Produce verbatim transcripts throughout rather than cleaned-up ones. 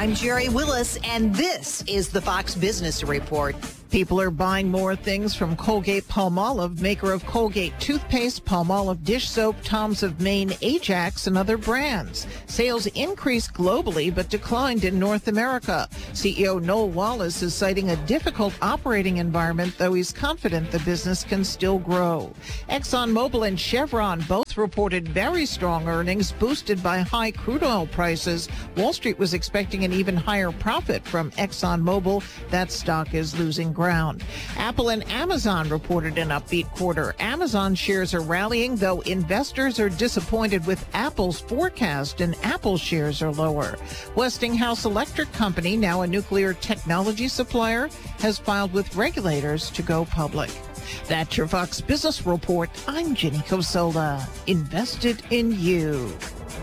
I'm Jerry Willis, and this is the Fox Business Report. People are buying more things from Colgate-Palmolive, maker of Colgate toothpaste, Palmolive dish soap, Tom's of Maine, Ajax, and other brands. Sales increased globally but declined in North America. C E O Noel Wallace is citing a difficult operating environment, though he's confident the business can still grow. ExxonMobil and Chevron both reported very strong earnings, boosted by high crude oil prices. Wall Street was expecting an even higher profit from ExxonMobil. That stock is losing ground. Apple and Amazon reported an upbeat quarter. Amazon shares are rallying, though investors are disappointed with Apple's forecast, and Apple shares are lower. Westinghouse Electric Company, now a nuclear technology supplier, has filed with regulators to go public. That's your Fox Business Report. I'm Ginny Cosola. Invested in you.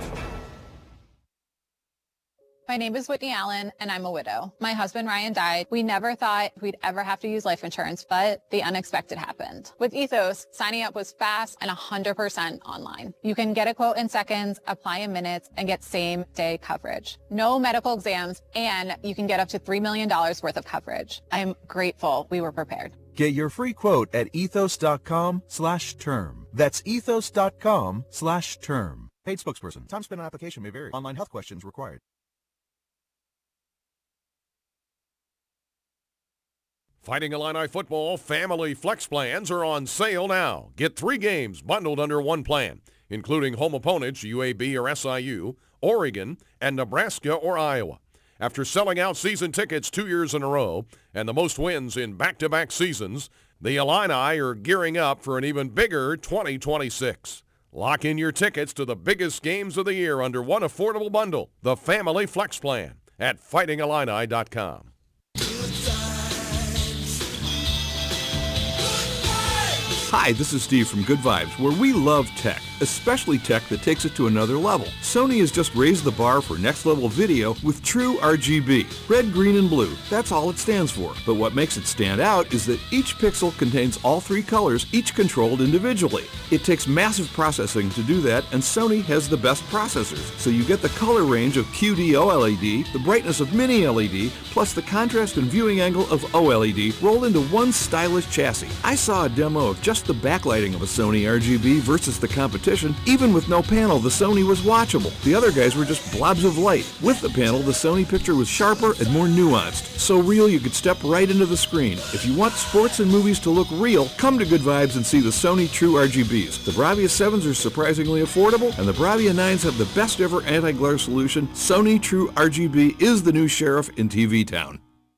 My name is Whitney Allen, and I'm a widow. My husband, Ryan, died. We never thought we'd ever have to use life insurance, but the unexpected happened. With Ethos, signing up was fast and one hundred percent online. You can get a quote in seconds, apply in minutes, and get same-day coverage. No medical exams, and you can get up to three million dollars worth of coverage. I'm grateful we were prepared. Get your free quote at ethos.com slash term. That's ethos.com slash term. Paid spokesperson. Time spent on application may vary. Online health questions required. Fighting Illini football family flex plans are on sale now. Get three games bundled under one plan, including home opponents U A B or S I U, Oregon, and Nebraska or Iowa. After selling out season tickets two years in a row and the most wins in back-to-back seasons, the Illini are gearing up for an even bigger twenty twenty-six. Lock in your tickets to the biggest games of the year under one affordable bundle, the Family Flex Plan, at fighting illini dot com. Hi, this is Steve from Good Vibes, where we love tech, especially tech that takes it to another level. Sony has just raised the bar for next-level video with true R G B. Red, green, and blue. That's all it stands for. But what makes it stand out is that each pixel contains all three colors, each controlled individually. It takes massive processing to do that, and Sony has the best processors. So you get the color range of Q D O L E D, the brightness of Mini L E D, plus the contrast and viewing angle of O L E D rolled into one stylish chassis. I saw a demo of just the backlighting of a Sony R G B versus the competition. Even with no panel, the Sony was watchable. The other guys were just blobs of light. With the panel, the Sony picture was sharper and more nuanced. So real you could step right into the screen. If you want sports and movies to look real, come to Good Vibes and see the Sony True R G Bs. The Bravia sevens are surprisingly affordable, and the Bravia nines have the best ever anti-glare solution. Sony True R G B is the new sheriff in T V town.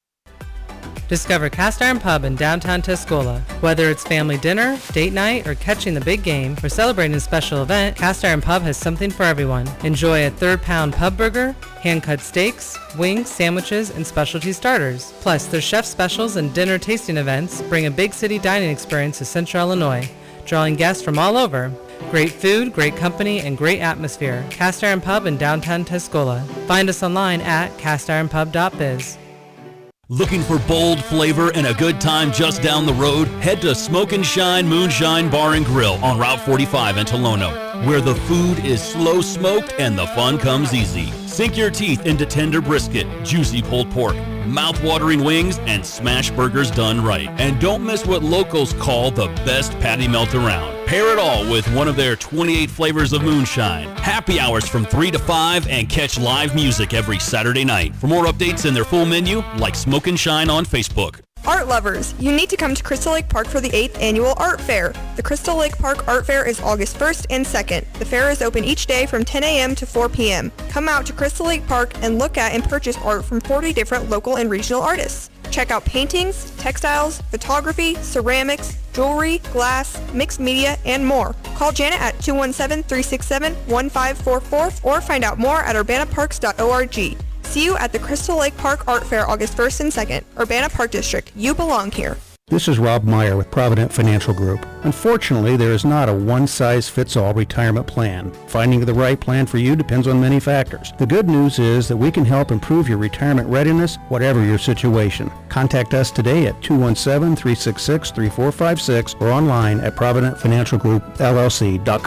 Discover Cast Iron Pub in downtown Tuscola. Whether it's family dinner, date night, or catching the big game, or celebrating a special event, Cast Iron Pub has something for everyone. Enjoy a third pound pub burger, hand-cut steaks, wings, sandwiches, and specialty starters. Plus, their chef specials and dinner tasting events bring a big city dining experience to Central Illinois, drawing guests from all over. Great food, great company, and great atmosphere. Cast Iron Pub in downtown Tuscola. Find us online at cast iron pub dot biz. Looking for bold flavor and a good time just down the road? Head to Smoke and Shine Moonshine Bar and Grill on Route forty-five in Tolono, where the food is slow smoked and the fun comes easy. Sink your teeth into tender brisket, juicy pulled pork, mouth-watering wings, and smash burgers done right. And don't miss what locals call the best patty melt around. Pair it all with one of their twenty-eight flavors of moonshine. Happy hours from three to five and catch live music every Saturday night. For more updates and their full menu, like Smoke and Shine on Facebook. Art lovers, you need to come to Crystal Lake Park for the eighth Annual Art Fair. The Crystal Lake Park Art Fair is August first and second. The fair is open each day from ten a.m. to four p.m. Come out to Crystal Lake Park and look at and purchase art from forty different local and regional artists. Check out paintings, textiles, photography, ceramics, jewelry, glass, mixed media, and more. Call Janet at two one seven, three six seven, one five four four or find out more at urbana parks dot org. See you at the Crystal Lake Park Art Fair August first and second. Urbana Park District, you belong here. This is Rob Meyer with Provident Financial Group. Unfortunately, there is not a one-size-fits-all retirement plan. Finding the right plan for you depends on many factors. The good news is that we can help improve your retirement readiness, whatever your situation. Contact us today at two one seven, three six six, three four five six or online at provident financial group l l c dot com.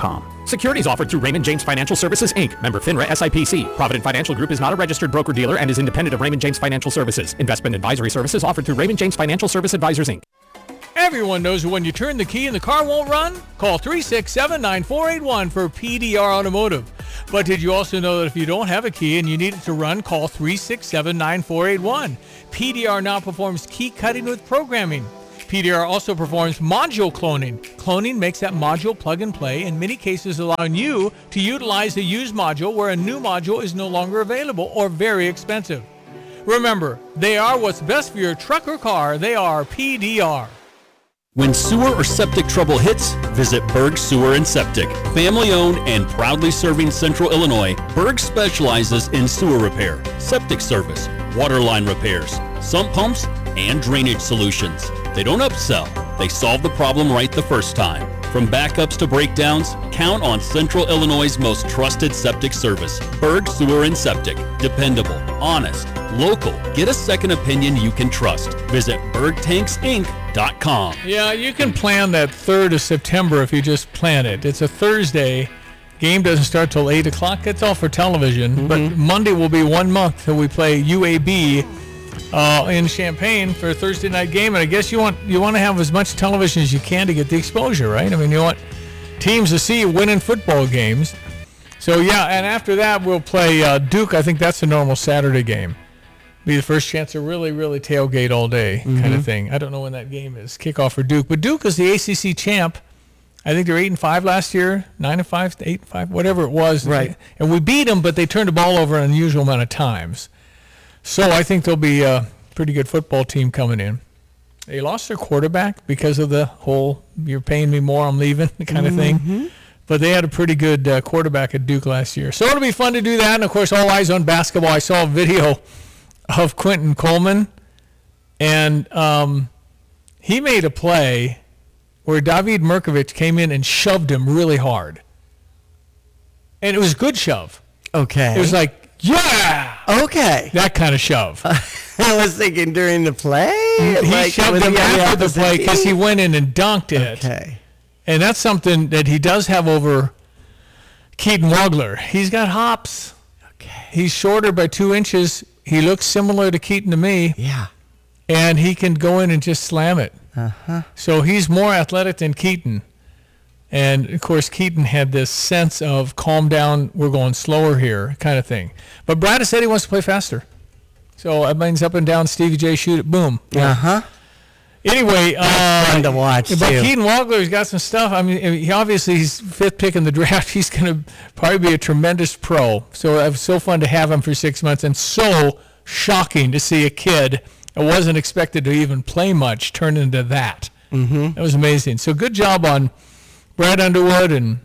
Securities offered through Raymond James Financial Services, Incorporated. Member FINRA S I P C. Provident Financial Group is not a registered broker-dealer and is independent of Raymond James Financial Services. Investment advisory services offered through Raymond James Financial Service Advisors, Incorporated. Everyone knows when you turn the key and the car won't run? Call three six seven, nine four eight one for P D R Automotive. But did you also know that if you don't have a key and you need it to run, call three six seven, nine four eight one. P D R now performs key cutting with programming. P D R also performs module cloning. Cloning makes that module plug and play, in many cases allowing you to utilize a used module where a new module is no longer available or very expensive. Remember, they are what's best for your truck or car. They are P D R. When sewer or septic trouble hits, visit Berg Sewer and Septic. Family-owned and proudly serving Central Illinois, Berg specializes in sewer repair, septic service, water line repairs, sump pumps, and drainage solutions. They don't upsell. They solve the problem right the first time. From backups to breakdowns, count on Central Illinois' most trusted septic service. Berg Sewer and Septic. Dependable, honest, local. Get a second opinion you can trust. Visit berg tanks inc dot com. Yeah, you can plan that third of September if you just plan it. It's a Thursday. Game doesn't start till eight o'clock. That's all for television. Mm-hmm. But Monday will be one month till we play U A B uh, in Champaign for a Thursday night game. And I guess you want you want to have as much television as you can to get the exposure, right? I mean, you want teams to see you winning football games. So, yeah, and after that we'll play uh, Duke. I think that's a normal Saturday game. Be the first chance to really, really tailgate all day mm-hmm. kind of thing. I don't know when that game is. Kickoff for Duke. But Duke is the A C C champ. I think they're eight and five last year, nine and five, eight and five, whatever it was. Right. And we beat them, but they turned the ball over an unusual amount of times. So I think there'll be a pretty good football team coming in. They lost their quarterback because of the whole "you're paying me more, I'm leaving" kind of mm-hmm. thing. But they had a pretty good uh, quarterback at Duke last year. So it'll be fun to do that. And, of course, all eyes on basketball. I saw a video of Quentin Coleman, and um, he made a play where David Mirkovic came in and shoved him really hard. And it was a good shove. Okay. It was like, yeah! Okay. That kind of shove. I was thinking during the play? He like shoved him after the play because he went in and dunked it. Okay. And that's something that he does have over Keaton Wagler. He's got hops. Okay. He's shorter by two inches. He looks similar to Keaton to me. Yeah. And he can go in and just slam it. Uh-huh. So he's more athletic than Keaton. And, of course, Keaton had this sense of calm down, we're going slower here kind of thing. But Brad has said he wants to play faster. So that means up and down, Stevie J, shoot it, boom. Uh-huh. Anyway, uh, fun to watch, but too. Keaton Wagler's got some stuff. I mean, he obviously he's fifth pick in the draft. He's going to probably be a tremendous pro. So it was so fun to have him for six months, and so shocking to see a kid that wasn't expected to even play much turn into that. Mm-hmm. That was amazing. So good job on Brad Underwood and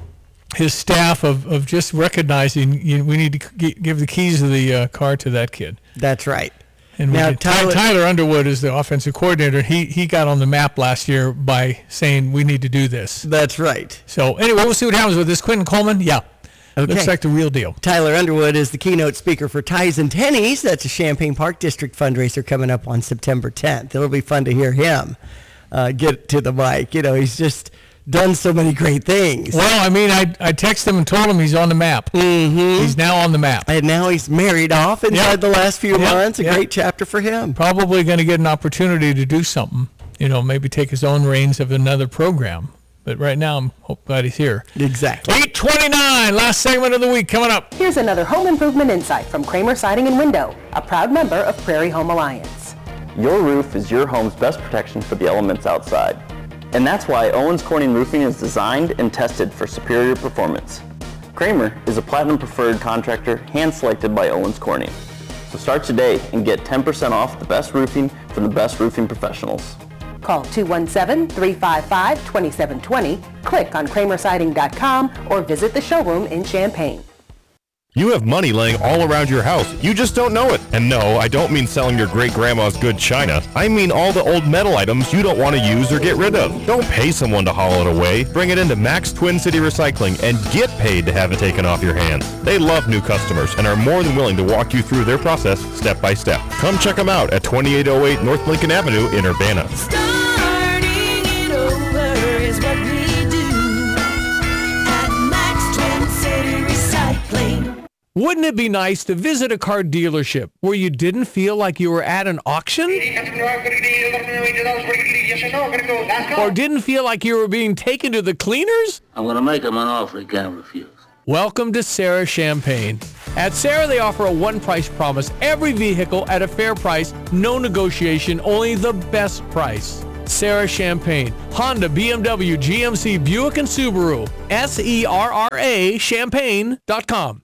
his staff of, of just recognizing you know, we need to g- give the keys of the uh, car to that kid. That's right. And now, Tyler, Tyler Underwood is the offensive coordinator. He he got on the map last year by saying we need to do this. That's right. So anyway, we'll see what happens with this. Quentin Coleman, yeah. Okay. Looks like the real deal. Tyler Underwood is the keynote speaker for Ties and Tennies. That's a Champaign Park District fundraiser coming up on September tenth. It'll be fun to hear him uh, get to the mic. You know, he's just done so many great things. Well, I mean, I I texted him and told him he's on the map. Mm-hmm. He's now on the map. And now he's married off inside yep. the last few yep. months. A yep. great chapter for him. Probably going to get an opportunity to do something. You know, maybe take his own reins of another program. But right now, I'm hope glad he's here. Exactly. eight twenty-nine, last segment of the week coming up. Here's another home improvement insight from Kramer Siding and Window, a proud member of Prairie Home Alliance. Your roof is your home's best protection for the elements outside. And that's why Owens Corning Roofing is designed and tested for superior performance. Kramer is a platinum preferred contractor hand-selected by Owens Corning. So start today and get ten percent off the best roofing from the best roofing professionals. Call two one seven, three five five, two seven two zero, click on kramer siding dot com, or visit the showroom in Champaign. You have money laying all around your house. You just don't know it. And no, I don't mean selling your great-grandma's good china. I mean all the old metal items you don't want to use or get rid of. Don't pay someone to haul it away. Bring it into Max Twin City Recycling and get paid to have it taken off your hands. They love new customers and are more than willing to walk you through their process step by step. Come check them out at twenty-eight oh eight North Lincoln Avenue in Urbana. Starting it over is what we do at Wouldn't it be nice to visit a car dealership where you didn't feel like you were at an auction? Or didn't feel like you were being taken to the cleaners? I'm going to make him an offer he can't refuse. Welcome to Sarah Champagne. At Sarah, they offer a one-price promise. Every vehicle at a fair price, no negotiation, only the best price. Sarah Champagne, Honda, B M W, G M C, Buick, and Subaru. S E R R A champagne dot com.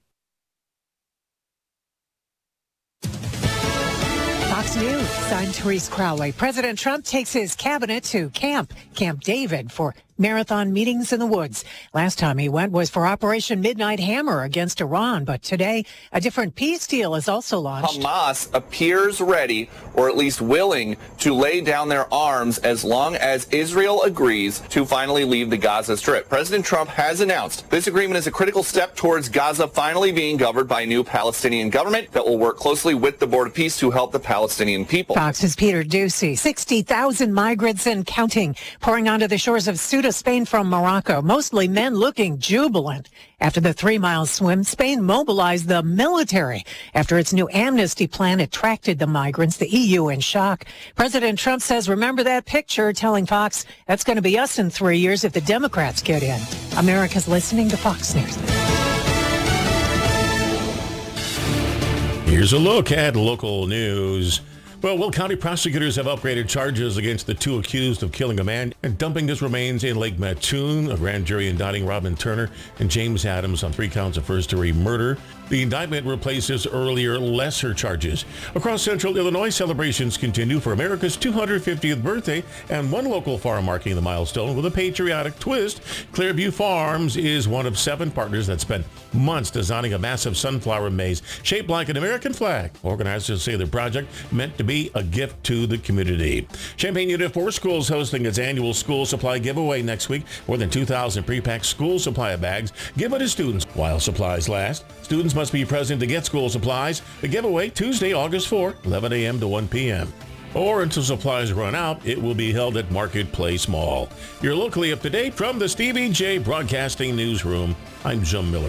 Fox News, I'm Therese Crowley. President Trump takes his cabinet to Camp, Camp David, for marathon meetings in the woods. Last time he went was for Operation Midnight Hammer against Iran, but today a different peace deal is also launched. Hamas appears ready, or at least willing, to lay down their arms as long as Israel agrees to finally leave the Gaza Strip. President Trump has announced this agreement is a critical step towards Gaza finally being governed by a new Palestinian government that will work closely with the Board of Peace to help the Palestinian people. Fox's Peter Ducey. sixty thousand migrants and counting pouring onto the shores of Ceuta, Spain from Morocco, mostly men looking jubilant. After the three-mile swim, Spain mobilized the military after its new amnesty plan attracted the migrants, the E U in shock. President Trump says, remember that picture, telling Fox that's going to be us in three years if the Democrats get in. America's listening to Fox News. Here's a look at local news. Well, Will County prosecutors have upgraded charges against the two accused of killing a man and dumping his remains in Lake Mattoon. A grand jury indicting Robin Turner and James Adams on three counts of first-degree murder. The indictment replaces earlier lesser charges. Across central Illinois, celebrations continue for America's two hundred fiftieth birthday, and one local farm marking the milestone with a patriotic twist. Clearview Farms is one of seven partners that spent months designing a massive sunflower maze shaped like an American flag. Organizers say the project meant to be a gift to the community. Champaign Unit four School is hosting its annual school supply giveaway next week. More than two thousand pre-packed school supply bags given to students while supplies last. Students must be present to get school supplies. The giveaway Tuesday, August fourth, eleven a.m. to one p.m. Or until supplies run out, it will be held at Marketplace Mall. You're locally up to date from the Stevie J Broadcasting Newsroom. I'm Jim Miller.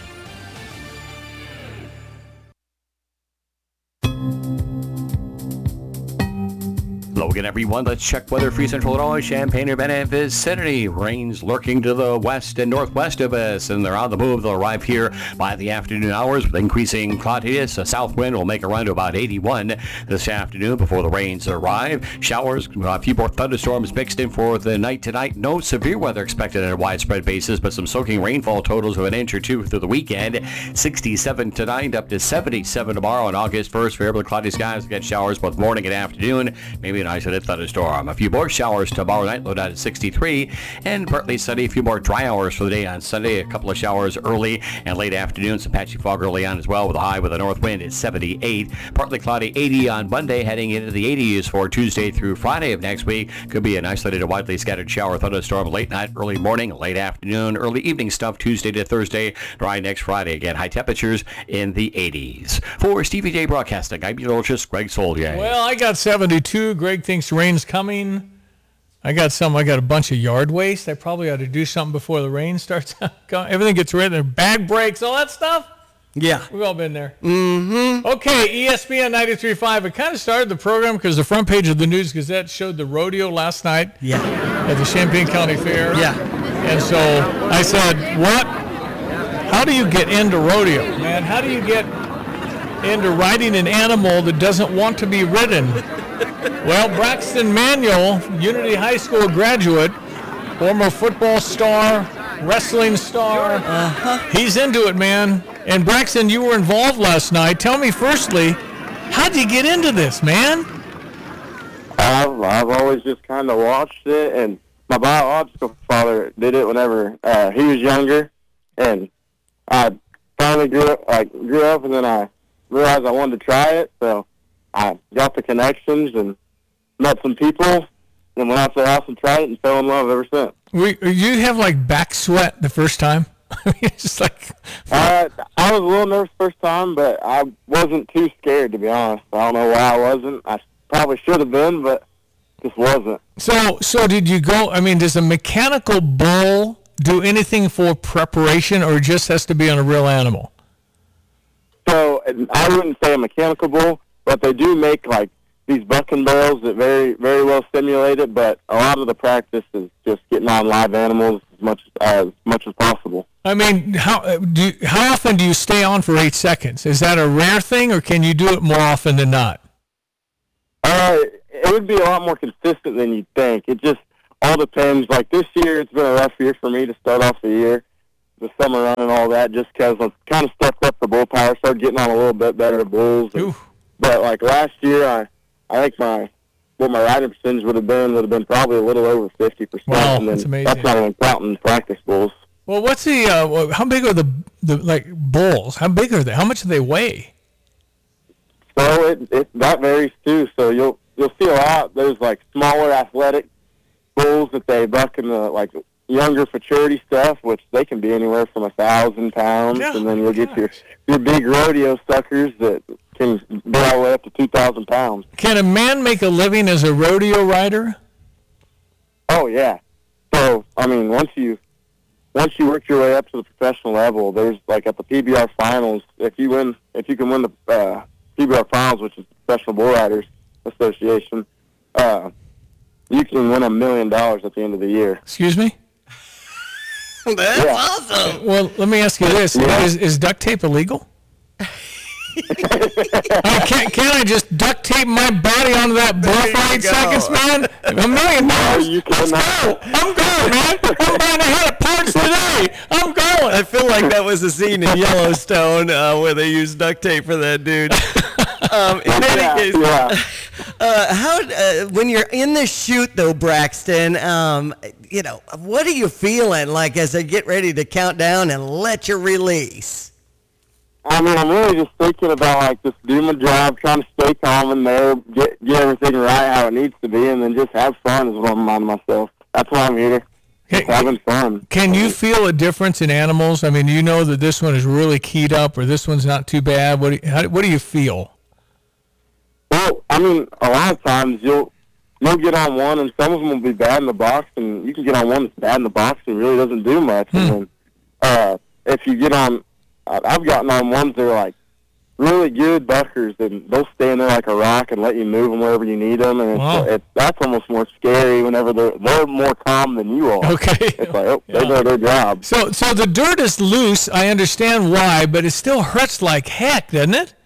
Hello again, everyone. Let's check weather for Central Illinois, Champaign, Urbana vicinity. Rains lurking to the west and northwest of us, and they're on the move. They'll arrive here by the afternoon hours with increasing cloudiness. A south wind will make a run to about eighty-one this afternoon before the rains arrive. Showers, a few more thunderstorms mixed in for the night tonight. No severe weather expected on a widespread basis, but some soaking rainfall totals of an inch or two through the weekend. sixty-seven tonight, up to seventy-seven tomorrow on August first. Variably cloudy skies, get showers both morning and afternoon. Maybe an isolated thunderstorm. A few more showers tomorrow night, low down to sixty-three, and partly sunny. A few more dry hours for the day on Sunday. A couple of showers early and late afternoon. Some patchy fog early on as well, with a high with a north wind at seventy-eight. Partly cloudy, eighty on Monday, heading into the eighties for Tuesday through Friday of next week. Could be an isolated, widely scattered shower thunderstorm late night, early morning, late afternoon, early evening stuff Tuesday to Thursday. Dry next Friday. Again, high temperatures in the eighties. For Stevie J Broadcasting, I'm meteorologist Greg Soldier. Well, I got seventy-two. Greg thinks rain's coming. I got some. I got a bunch of yard waste. I probably ought to do something before the rain starts. Everything gets rid of bag breaks, all that stuff. Yeah. We've all been there. Mm-hmm. Okay, E S P N ninety-three point five. It kind of started the program because the front page of the News Gazette showed the rodeo last night. Yeah. At the Champaign County Fair. Yeah. And so I said, what? How do you get into rodeo, man? How do you get into riding an animal that doesn't want to be ridden? Well, Braxton Manuel, Unity High School graduate, former football star, wrestling star. Uh-huh. He's into it, man. And Braxton, you were involved last night. Tell me firstly, how'd you get into this, man? I've, I've always just kind of watched it, and my biological father did it whenever uh, he was younger, and I finally grew up, like, grew up, and then I realized I wanted to try it, so I got the connections and met some people, and went out to the house and tried it and fell in love ever since. We, you have, like, back sweat the first time? It's just like... Uh, I was a little nervous first time, but I wasn't too scared, to be honest. I don't know why I wasn't. I probably should have been, but just wasn't. So, so did you go... I mean, does a mechanical bull do anything for preparation, or just has to be on a real animal? I wouldn't say a mechanical bull, but they do make like these bucking barrels that very, very well simulate it. But a lot of the practice is just getting on live animals as much as much as possible. I mean, how uh, do you, how often do you stay on for eight seconds? Is that a rare thing, or can you do it more often than not? Uh, it would be a lot more consistent than you'd think. It just all depends. Like this year, it's been a rough year for me to start off the year, the summer run and all that, just because I've kind of stepped up the bull power, started getting on a little bit better bulls. And, but like last year, I I think my what my riding percentage would have been would have been probably a little over fifty percent. Wow, and then that's amazing. That's not even counting practice bulls. Well, what's the uh, how big are the the like bulls? How big are they? How much do they weigh? So it, it that varies too. So you'll you'll see a lot. There's like smaller athletic bulls that they buck in the like younger maturity stuff, which they can be anywhere from a thousand pounds, Yeah, and then you'll get your your big rodeo suckers that can be all the way up to two thousand pounds. Can a man make a living as a rodeo rider? Oh yeah. So I mean, once you once you work your way up to the professional level, there's like at the P B R finals. If you win, if you can win the uh, P B R finals, which is the Professional Bull Riders Association, uh, you can win a million dollars at the end of the year. Excuse me? That's Yeah. awesome. Well, let me ask you this: Yeah. is, is duct tape illegal? I can't, can't I just duct tape my body onto that bull for eight go. seconds, man? A million dollars. you Let's go. I'm going, man. I'm buying a head of parts today. I'm going. I feel like that was a scene in Yellowstone uh, where they used duct tape for that dude. Um, in any Yeah, case, yeah. uh, how uh, when you're in the chute though, Braxton, um, you know, what are you feeling like as they get ready to count down and let you release? I mean, I'm really just thinking about like just doing my job, trying to stay calm in there, get get everything right how it needs to be, and then just have fun is what I'm on myself. That's why I'm here. Just having fun. Can you feel a difference in animals? I mean, you know that this one is really keyed up, or this one's not too bad. What do you, how, what do you feel? Well, I mean, a lot of times you'll you'll get on one, and some of them will be bad in the box, and you can get on one that's bad in the box and really doesn't do much. Hmm. And then uh, if you get on, uh, I've gotten on ones that are like really good buckers, and they'll stand there like a rock and let you move them wherever you need them, and it's, Wow. it's that's almost more scary whenever they're they're more calm than you are. Okay. It's like, oh, they Yeah. know their job. So, so the dirt is loose. I understand why, but it still hurts like heck, doesn't it?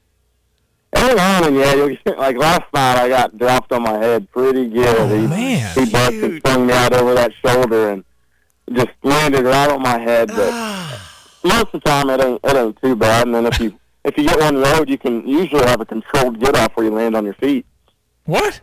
Every now and then, yeah, you'll get, like last night I got dropped on my head pretty good. Oh, he, man. he busted, swung me out over that shoulder and just landed right on my head. But most of the time it ain't, it ain't too bad. And then if you if you get one road, you can usually have a controlled get off where you land on your feet. What?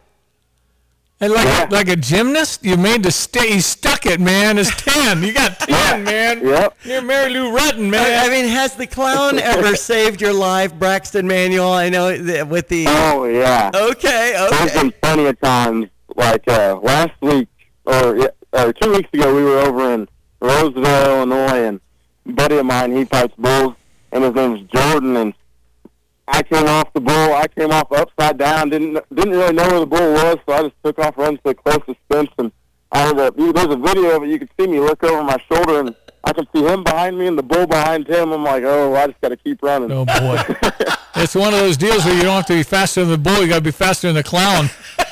And like like a gymnast, you made to stay. You stuck it, man. It's ten. You got ten, man. Yep. You're Mary Lou Retton, man. I, I mean, has the clown ever saved your life, Braxton Manuel? I know that with the. Oh yeah. Okay. There's Okay. been plenty of times. Like uh, last week or yeah, uh, two weeks ago, we were over in Roseville, Illinois, and a buddy of mine, he fights bulls, and his name is Jordan, and I came off the bull. I came off upside down. Didn't didn't really know where the bull was, so I just took off running to the closest fence. And I heard a, there's a video of it. You can see me look over my shoulder, and I can see him behind me and the bull behind him. I'm like, oh, I just got to keep running. Oh boy, it's one of those deals where you don't have to be faster than the bull. You got to be faster than the clown.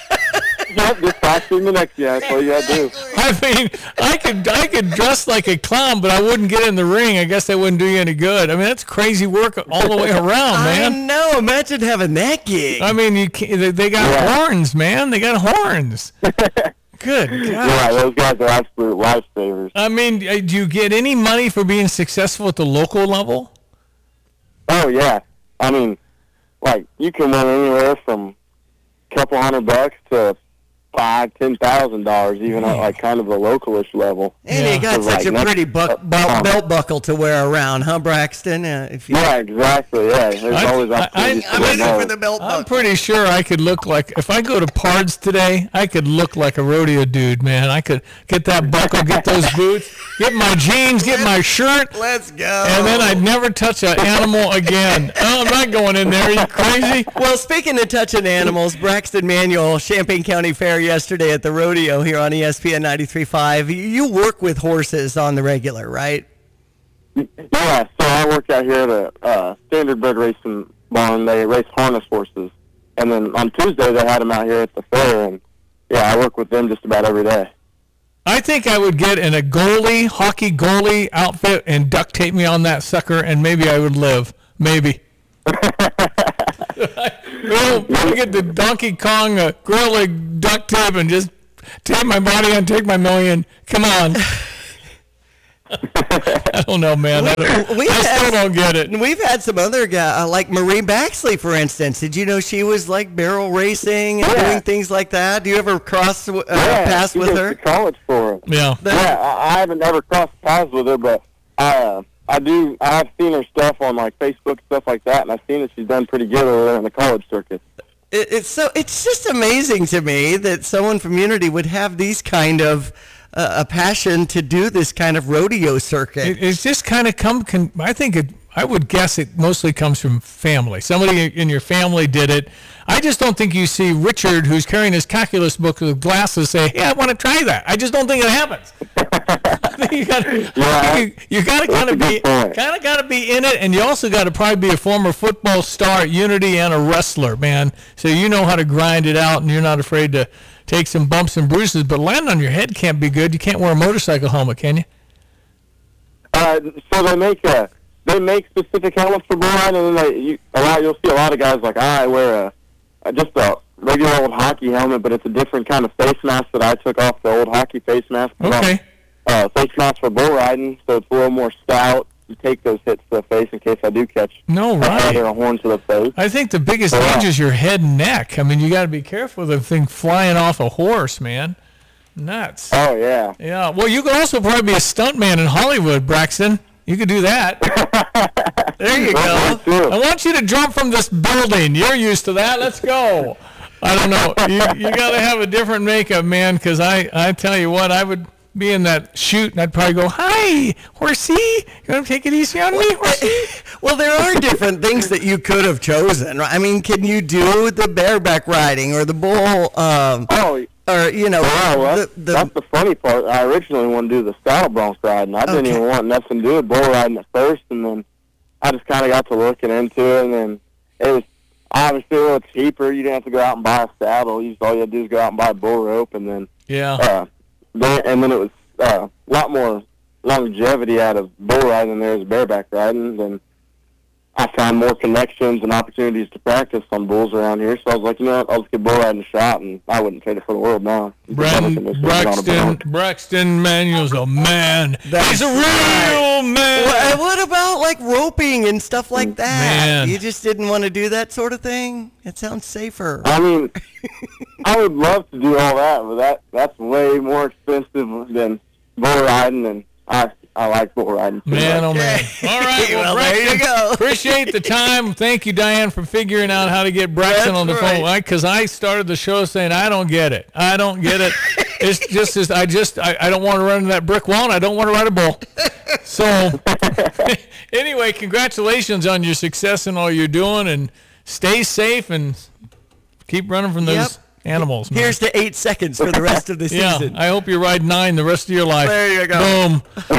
Yep, just faster than the next guy. That's all you got to do. I mean, I could I could dress like a clown, but I wouldn't get in the ring. I guess that wouldn't do you any good. I mean, that's crazy work all the way around, I man. know. Imagine having that gig. I mean, you can't, they, they got Yeah. horns, man. They got horns. Good God. Yeah, those guys are absolute lifesavers. I mean, uh, do you get any money for being successful at the local level? Oh yeah, I mean, like you can win anywhere from a couple hundred bucks to five, ten thousand dollars, even at like kind of the localish level. And you got So, such like, a next- pretty bu- belt, belt buckle to wear around, huh, Braxton? Uh, if you, Yeah, exactly. Yeah, there's I- always I- opportunities I'm to in win it for more. the belt buckle. I'm pretty sure I could look like, if I go to Pards today, I could look like a rodeo dude, man. I could get that buckle, get those boots, get my jeans, get my shirt, Let's go. and then I'd never touch an animal again. Oh, I'm not going in there. Are you crazy? Well, speaking of touching animals, Braxton Manuel, Champaign County Fair yesterday at the rodeo here on E S P N ninety-three point five. You work with horses on the regular, right? Yeah, so I work out here at a uh, standard bred racing barn. They race harness horses. And then on Tuesday, they had them out here at the fair. And, yeah, I work with them just about every day. I think I would get in a goalie, hockey goalie outfit and duct tape me on that sucker, and maybe I would live. Maybe. We'll, we'll get the Donkey Kong uh, gorilla duct tape and just tape my body and take my million. Come on. I don't know, man. I, don't, We've I still had- don't get it. We've had some other guys, uh, like Marie Baxley, for instance. Did you know she was like barrel racing and Yeah. doing things like that? Do you ever cross uh, yeah, paths she with goes her? to college for it. Yeah. Yeah, I, I haven't ever crossed paths with her, but I, uh, I do. I have seen her stuff on like Facebook, stuff like that, and I've seen that she's done pretty good over there in the college circuit. It, it's so it's just amazing to me that someone from Unity would have these kind of uh, a passion to do this kind of rodeo circuit. It, it's just kind of come. Con, I think it. I would guess it mostly comes from family. Somebody in your family did it. I just don't think you see Richard, who's carrying his calculus book with glasses, say, "Hey, I want to try that." I just don't think it happens. I think you got Yeah, you, you got to that's kind a of be good point. kind of got to be in it, and you also got to probably be a former football star at Unity and a wrestler, man. So you know how to grind it out, and you're not afraid to take some bumps and bruises. But landing on your head can't be good. You can't wear a motorcycle helmet, can you? Uh, so they make a they make specific helmets for bull riding, and then they you, a lot you'll see a lot of guys like I wear a, a just a regular old hockey helmet, but it's a different kind of face mask that I took off the old hockey face mask. Okay. Uh, face mask for bull riding, so it's a little more stout. You take those hits to the face in case I do catch No, right. either a horn to the face. I think the biggest So, yeah. danger is your head and neck. I mean, you got to be careful with the thing flying off a horse, man. Nuts. Oh yeah. Yeah. Well, you could also probably be a stuntman in Hollywood, Braxton. You could do that. There you go. I want you to jump from this building. You're used to that. Let's go. I don't know. You, you got to have a different makeup, man, because I, I tell you what, I would be in that shoot, and I'd probably go, "Hi, horsey. You want to take it easy on me, horsey?" Well, there are different things that you could have chosen. Right? I mean, can you do the bareback riding or the bull? Um, oh, or you know, wow, well, the, that's, the, that's the funny part. I originally wanted to do the saddle bronc riding. I didn't Okay. even want nothing to do with bull riding at first, and then I just kind of got to looking into it, and then it was obviously a little cheaper. You didn't have to go out and buy a saddle. You just, all you had to do is go out and buy a bull rope, and then yeah, uh, then, and then it was uh, a lot more longevity out of bull riding than there is bareback riding. And I found more connections and opportunities to practice on bulls around here. So I was like, you know what, I'll just give bull riding a shot, and I wouldn't trade it for the world now. Brandon, Braxton, Braxton Manuel's a man. He's a real man. What, what about like roping and stuff like that? Man. You just didn't want to do that sort of thing? It sounds safer. I mean, I would love to do all that, but that that's way more expensive than bull riding, and I I like bull riding too Man, much. oh man. All right, well, Well, there you Braxton, go. appreciate the time. Thank you, Diane, for figuring out how to get Braxton That's on the right. phone. Because I started the show saying, I don't get it. I don't get it. It's just, as I just, I, I don't want to run into that brick wall, and I don't want to ride a bull. So, anyway, congratulations on your success and all you're doing, and stay safe and keep running from those Yep. animals, man. Here's to eight seconds for the rest of the Yeah, season. I hope you ride nine the rest of your life. There you go. Boom.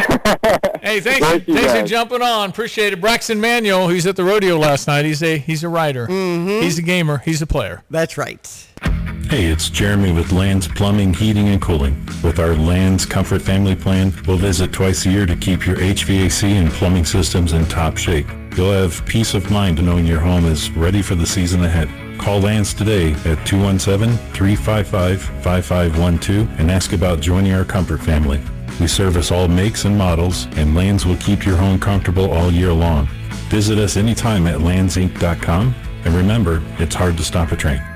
Hey, thanks, Thank you, thanks for guys. jumping on. Appreciate it. Braxton Manuel, who's at the rodeo last night. He's a he's a rider. Mm-hmm. He's a gamer. He's a player. That's right. Hey, it's Jeremy with Land's Plumbing, Heating, and Cooling. With our Land's Comfort Family Plan, we'll visit twice a year to keep your H V A C and plumbing systems in top shape. You'll have peace of mind knowing your home is ready for the season ahead. Call Land's today at two one seven, three five five, five five one two and ask about joining our Comfort Family. We service all makes and models, and Land's will keep your home comfortable all year long. Visit us anytime at lands inc dot com, and remember, it's hard to stop a train.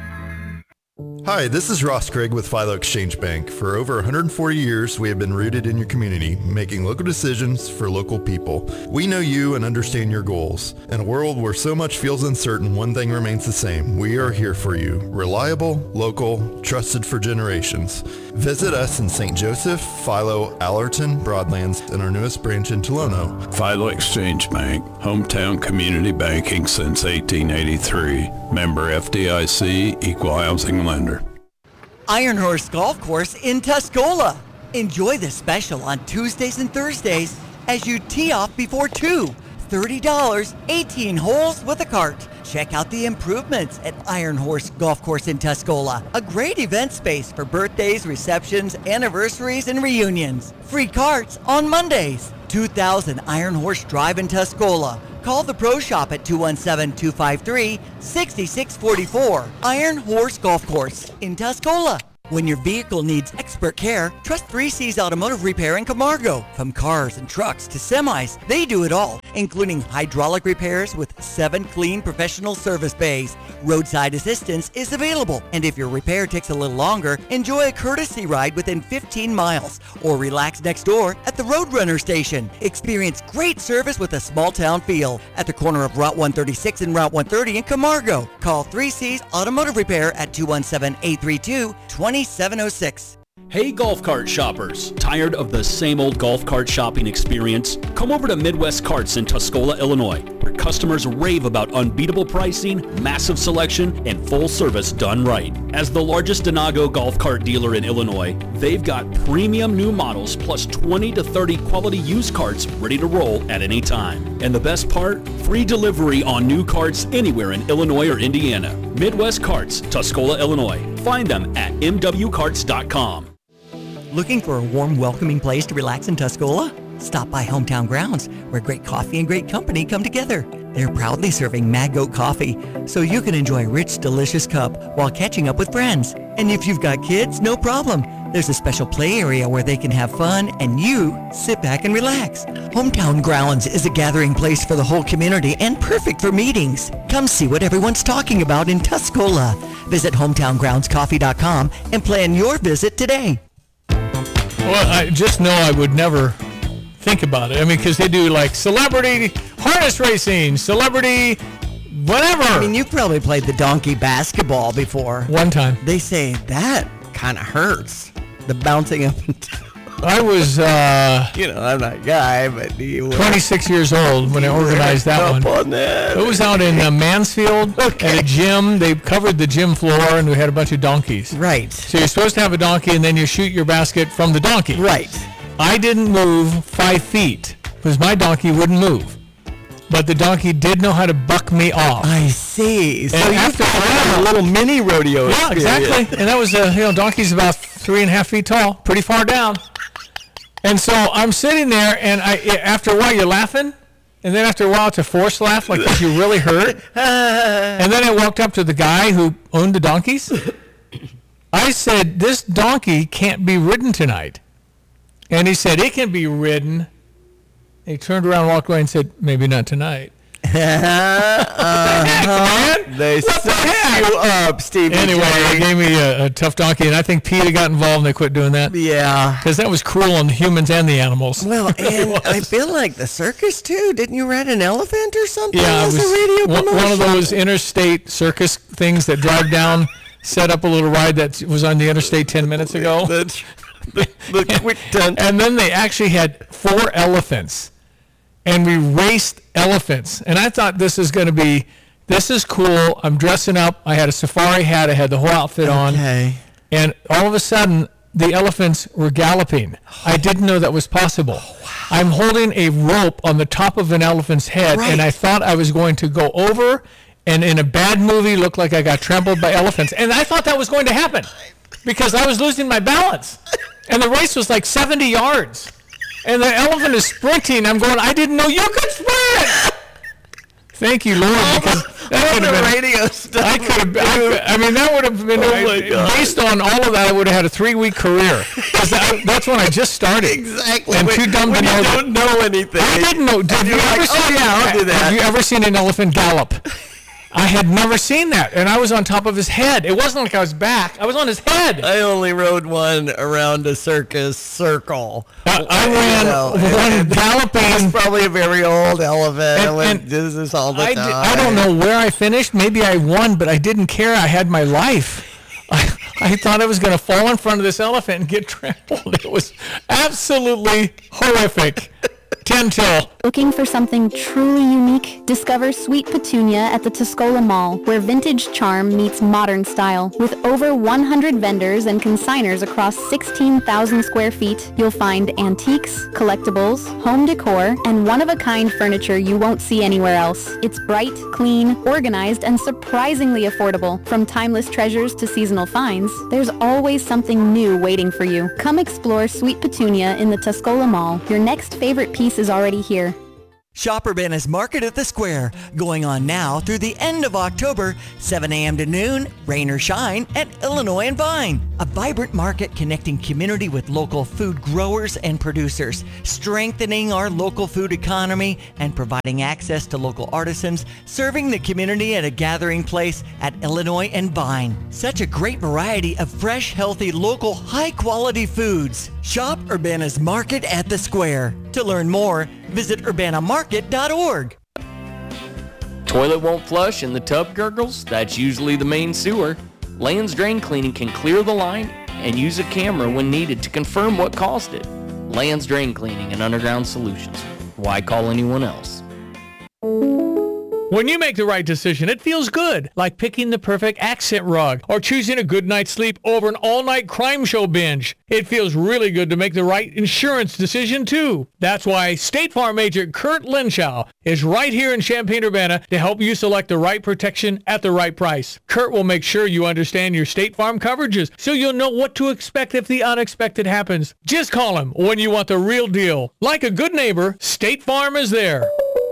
Hi, this is Ross Craig with Philo Exchange Bank. For over one hundred forty years, we have been rooted in your community, making local decisions for local people. We know you and understand your goals. In a world where so much feels uncertain, one thing remains the same. We are here for you. Reliable, local, trusted for generations. Visit us in Saint Joseph, Philo, Allerton, Broadlands, and our newest branch in Tolono. Philo Exchange Bank, hometown community banking since eighteen eighty-three. Member F D I C, equal housing lender. Iron Horse Golf Course in Tuscola. Enjoy the special on Tuesdays and Thursdays as you tee off before two. thirty dollars, eighteen holes with a cart. Check out the improvements at Iron Horse Golf Course in Tuscola, a great event space for birthdays, receptions, anniversaries, and reunions. Free carts on Mondays. two thousand Iron Horse Drive in Tuscola. Call the Pro Shop at two one seven, two five three, six six four four. Iron Horse Golf Course in Tuscola. When your vehicle needs expert care, trust three C's Automotive Repair in Camargo. From cars and trucks to semis, they do it all, including hydraulic repairs with seven clean professional service bays. Roadside assistance is available, and if your repair takes a little longer, enjoy a courtesy ride within fifteen miles, or relax next door at the Roadrunner station. Experience great service with a small town feel at the corner of Route one thirty-six and Route one thirty in Camargo. Call three C's Automotive Repair at two one seven, eight three two, two seven oh six. Hey golf cart shoppers, tired of the same old golf cart shopping experience? Come over to Midwest Carts in Tuscola, Illinois, where customers rave about unbeatable pricing, massive selection, and full service done right. As the largest Denago golf cart dealer in Illinois, they've got premium new models plus twenty to thirty quality used carts ready to roll at any time. And the best part? Free delivery on new carts anywhere in Illinois or Indiana. Midwest Carts, Tuscola, Illinois. Find them at m w carts dot com. Looking for a warm, welcoming place to relax in Tuscola? Stop by Hometown Grounds, where great coffee and great company come together. They're proudly serving Mad Goat coffee, so you can enjoy a rich, delicious cup while catching up with friends. And if you've got kids, no problem. There's a special play area where they can have fun and you sit back and relax. Hometown Grounds is a gathering place for the whole community and perfect for meetings. Come see what everyone's talking about in Tuscola. Visit hometown grounds coffee dot com and plan your visit today. Well, I just know I would never think about it. I mean, because they do like celebrity harness racing, celebrity whatever. I mean, you've probably played the donkey basketball before. One time. They say that kind of hurts. The bouncing up and down. I was, uh, you know, I'm not a guy, but you were twenty-six years old when I organized that one. On that. It was out in uh, Mansfield okay. at a gym. They covered the gym floor, and we had a bunch of donkeys. Right. So you're supposed to have a donkey, and then you shoot your basket from the donkey. Right. I didn't move five feet because my donkey wouldn't move. But the donkey did know how to buck me off. I see. So and you after had a little mini rodeo. Yeah, experience. exactly. And that was, uh, you know, donkey's about three and a half feet tall, pretty far down. And so I'm sitting there, and I after a while you're laughing, and then after a while it's a forced laugh, like if you really hurt. And then I walked up to the guy who owned the donkeys. I said, "This donkey can't be ridden tonight." And he said, "It can be ridden." He turned around, walked away, and said, "Maybe not tonight." uh, man? They set you up, Stevie. Anyway, J. they gave me a, a tough donkey, and I think PETA got involved and they quit doing that. Yeah. Because that was cruel on the humans and the animals. Well, and I feel like the circus, too. Didn't you ride an elephant or something? Yeah, as it was a radio one, promotion? one of those interstate circus things that drive down, set up a little ride that was on the interstate ten minutes ago. the, the, the quick turn. And then they actually had four elephants. And we raced elephants. And I thought this is going to be, this is cool. I'm dressing up. I had a safari hat. I had the whole outfit on. Okay. And all of a sudden, the elephants were galloping. I didn't know that was possible. Oh, wow. I'm holding a rope on the top of an elephant's head, right. and I thought I was going to go over and in a bad movie look like I got trampled by elephants. And I thought that was going to happen because I was losing my balance. And the race was like seventy yards. And the elephant is sprinting. I'm going, I didn't know you could sprint. Thank you, Lord, because that would have been radio stuff. I could have. I, I mean, that would have been oh based on all of that. I would have had a three-week career. That, that's when I just started. Exactly. And when, too dumb when to know. You don't know anything. I didn't know. Did you ever like, see? Oh, yeah, I'll do that. Have you ever seen an elephant gallop? I had never seen that, and I was on top of his head. It wasn't like I was back. I was on his head. I only rode one around a circus circle. I, I ran you know, one and galloping. It's probably a very old elephant. And, and, and this is all the I, time. d- I don't know where I finished. Maybe I won, but I didn't care. I had my life. I, I thought I was going to fall in front of this elephant and get trampled. It was absolutely horrific. ten till. Looking for something truly unique? Discover Sweet Petunia at the Tuscola Mall, where vintage charm meets modern style. With over one hundred vendors and consigners across sixteen thousand square feet, you'll find antiques, collectibles, home decor, and one-of-a-kind furniture you won't see anywhere else. It's bright, clean, organized, and surprisingly affordable. From timeless treasures to seasonal finds, there's always something new waiting for you. Come explore Sweet Petunia in the Tuscola Mall. Your next favorite piece is already here. Shop Urbana's Market at the Square, going on now through the end of October, seven a.m. to noon, rain or shine, at Illinois and Vine. A vibrant market connecting community with local food growers and producers, strengthening our local food economy and providing access to local artisans, serving the community at a gathering place at Illinois and Vine. Such a great variety of fresh, healthy, local, high-quality foods. Shop Urbana's Market at the Square. To learn more, visit urbana market dot org. Toilet won't flush and the tub gurgles? That's usually the main sewer. Land's Drain Cleaning can clear the line and use a camera when needed to confirm what caused it. Land's Drain Cleaning and Underground Solutions. Why call anyone else? When you make the right decision, it feels good, like picking the perfect accent rug or choosing a good night's sleep over an all-night crime show binge. It feels really good to make the right insurance decision, too. That's why State Farm agent Kurt Lenschow is right here in Champaign-Urbana to help you select the right protection at the right price. Kurt will make sure you understand your State Farm coverages so you'll know what to expect if the unexpected happens. Just call him when you want the real deal. Like a good neighbor, State Farm is there.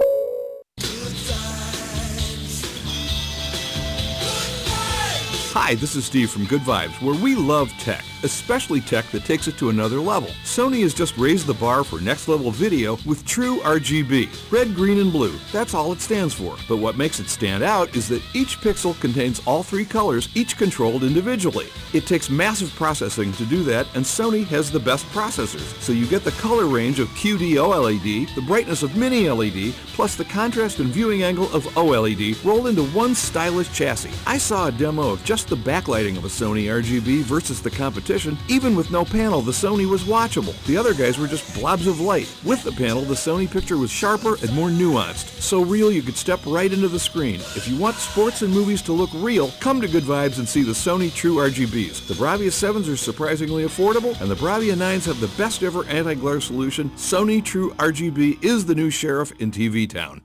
Hi, this is Steve from Good Vibes, where we love tech, especially tech that takes it to another level. Sony has just raised the bar for next level video with True R G B. Red, green, and blue. That's all it stands for. But what makes it stand out is that each pixel contains all three colors, each controlled individually. It takes massive processing to do that, and Sony has the best processors. So you get the color range of Q D O L E D, the brightness of Mini L E D, plus the contrast and viewing angle of O L E D rolled into one stylish chassis. I saw a demo of just the backlighting of a Sony R G B versus the competition. Even with no panel, the Sony was watchable. The other guys were just blobs of light. With the panel, the Sony picture was sharper and more nuanced. So real you could step right into the screen. If you want sports and movies to look real, come to Good Vibes and see the Sony True R G Bs. The Bravia sevens are surprisingly affordable, and the Bravia nines have the best ever anti-glare solution. Sony True R G B is the new sheriff in T V town.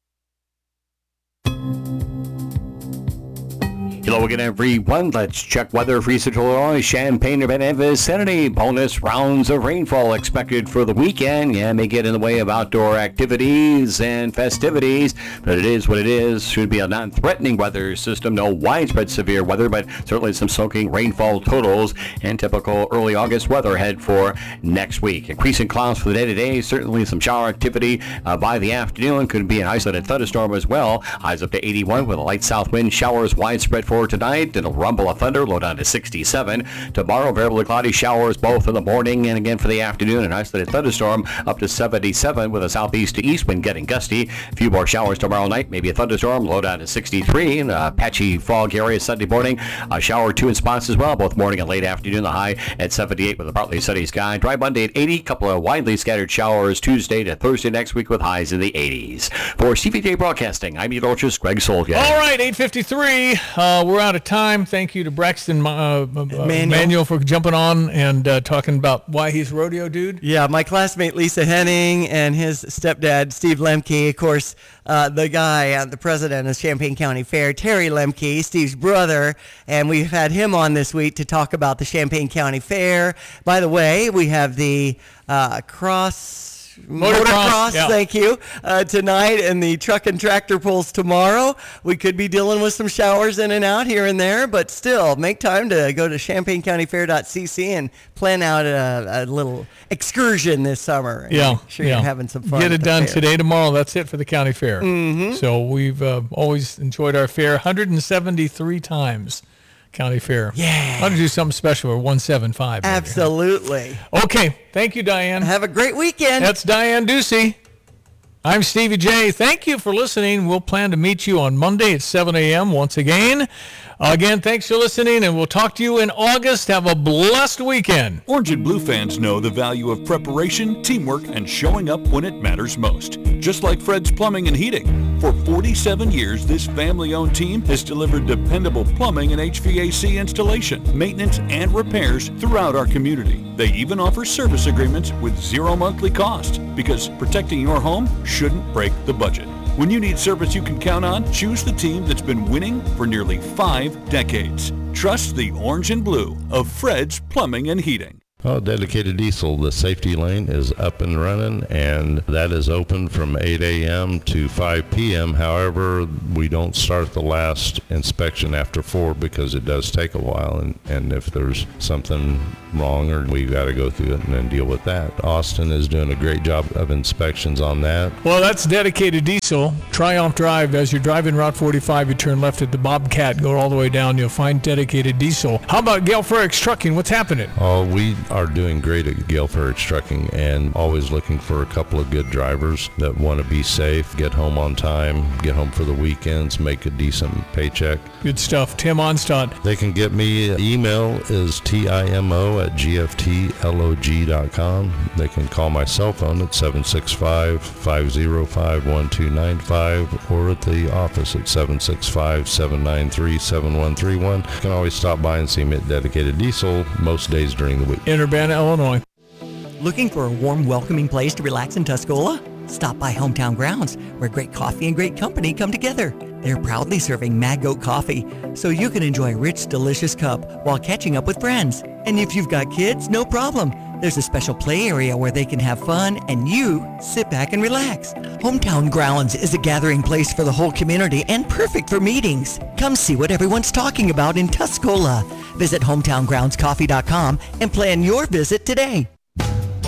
Hello again, everyone. Let's check weather for Central Illinois, Champaign-Urbana and vicinity. Bonus rounds of rainfall expected for the weekend. Yeah, may get in the way of outdoor activities and festivities, but it is what it is. Should be a non-threatening weather system. No widespread severe weather, but certainly some soaking rainfall totals and typical early August weather ahead for next week. Increasing clouds for the day-to-day. Certainly some shower activity uh, by the afternoon. Could be an isolated thunderstorm as well. Highs up to eighty-one with a light south wind. Showers widespread for tonight. It'll rumble of thunder, low down to sixty-seven. Tomorrow, variably cloudy showers both in the morning and again for the afternoon. An isolated thunderstorm up to seventy-seven with a southeast to east wind getting gusty. A few more showers tomorrow night, maybe a thunderstorm, low down to sixty-three. And a patchy fog area Sunday morning. A shower or two in spots as well, both morning and late afternoon. The high at seventy-eight with a partly sunny sky. Dry Monday at eighty. Couple of widely scattered showers Tuesday to Thursday next week with highs in the eighties. For C V J Broadcasting, I'm meteorologist Greg Solga. All right, eight fifty-three. Uh, we're out of time. Thank you to Braxton uh, Manuel. Manuel for jumping on and uh, talking about why he's rodeo dude. Yeah, my classmate Lisa Henning and his stepdad Steve Lemke, of course, uh, the guy, uh, the president of Champaign County Fair, Terry Lemke, Steve's brother, and we've had him on this week to talk about the Champaign County Fair. By the way, we have the uh, cross... Motocross, Motocross yeah. Thank you, uh, tonight, and the truck and tractor pulls tomorrow. We could be dealing with some showers in and out here and there, but still, make time to go to champaign county fair dot c c and plan out a, a little excursion this summer. Yeah, I'm sure yeah. you're having some fun. Get it done fair. today, tomorrow. That's it for the county fair. Mm-hmm. So we've uh, always enjoyed our fair one hundred seventy-three times. County Fair. Yeah. I want to do something special for one seventy-five. Maybe. Absolutely. Okay. Thank you, Diane. Have a great weekend. That's Diane Ducey. I'm Stevie J. Thank you for listening. We'll plan to meet you on Monday at seven a.m. once again. Again, thanks for listening, and we'll talk to you in August. Have a blessed weekend. Orange and Blue fans know the value of preparation, teamwork, and showing up when it matters most. Just like Fred's Plumbing and Heating. For forty-seven years, this family-owned team has delivered dependable plumbing and H V A C installation, maintenance, and repairs throughout our community. They even offer service agreements with zero monthly cost, because protecting your home shouldn't break the budget. When you need service you can count on, choose the team that's been winning for nearly five decades. Trust the Orange and Blue of Fred's Plumbing and Heating. Oh, Dedicated Diesel, the safety lane is up and running, and that is open from eight a.m. to five p.m. However, we don't start the last inspection after four because it does take a while, and, and if there's something wrong, or we got to go through it and then deal with that. Austin is doing a great job of inspections on that. Well, that's Dedicated Diesel. Triumph Drive, as you're driving Route forty-five, you turn left at the Bobcat, go all the way down, you'll find Dedicated Diesel. How about Gale Frericks Trucking? What's happening? Oh, we are doing great at Gale Frericks Trucking, and always looking for a couple of good drivers that want to be safe, get home on time, get home for the weekends, make a decent paycheck. Good stuff. Tim Onstadt. They can get me. Email is timo at g f t log dot com. They can call my cell phone at seven six five, five oh five, one two nine five or at the office at seven six five, seven nine three, seven one three one. You can always stop by and see me at Dedicated Diesel most days during the week. In Urbana, Illinois. Looking for a warm, welcoming place to relax in Tuscola? Stop by Hometown Grounds, where great coffee and great company come together. They're proudly serving Mad Goat coffee, so you can enjoy a rich, delicious cup while catching up with friends. And if you've got kids, no problem. There's a special play area where they can have fun and you sit back and relax. Hometown Grounds is a gathering place for the whole community and perfect for meetings. Come see what everyone's talking about in Tuscola. Visit hometown grounds coffee dot com and plan your visit today.